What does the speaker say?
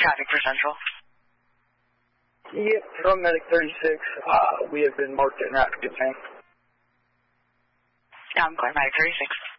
Traffic for Central. Yep, from Medic 36, we have been marked in rapid detainment. I'm going Medic 36.